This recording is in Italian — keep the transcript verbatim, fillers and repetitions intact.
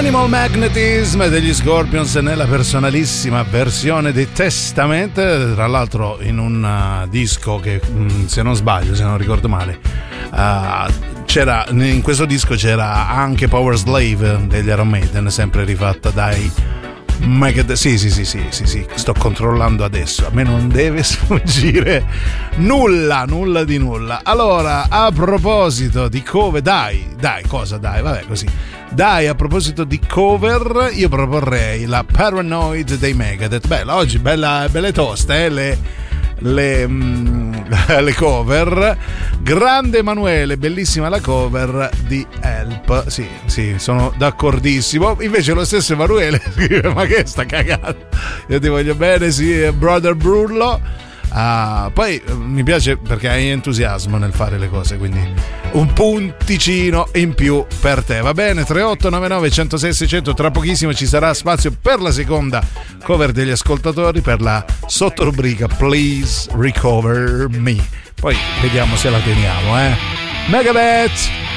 Animal Magnetism degli Scorpions nella personalissima versione di Testament, tra l'altro in un uh, disco che se non sbaglio, se non ricordo male, uh, c'era in questo disco c'era anche Power Slave degli Iron Maiden, sempre rifatta dai Megadeth. Sì, sì, sì, sì, sì, sì, sto controllando adesso. A me non deve sfuggire nulla, nulla di nulla. Allora, a proposito di cover, dai, dai, cosa dai? Vabbè, così. Dai, a proposito di cover, io proporrei la Paranoid dei Megadeth. Bella, oggi bella, belle toste, eh, le, le, mm, le cover. Grande Emanuele, bellissima la cover di Help. Sì, sì, sono d'accordissimo. Invece lo stesso Emanuele scrive: ma che sta cagando? Io ti voglio bene, sì, brother Brullo. Ah, poi mi piace perché hai entusiasmo nel fare le cose, quindi un punticino in più per te, va bene? tre otto nove nove uno zero sei sei zero zero. Tra pochissimo ci sarà spazio per la seconda cover degli ascoltatori, per la sottorubrica Please Recover Me. Poi vediamo se la teniamo, eh. Megadeth!